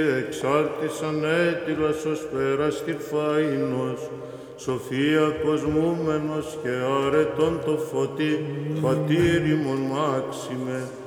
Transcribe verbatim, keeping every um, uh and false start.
εξάρτησαν έτυλας ως πέραστην φαΐνος, σοφία κοσμούμενος και αρετών το φωτί, πατήρ ημών μάξιμε,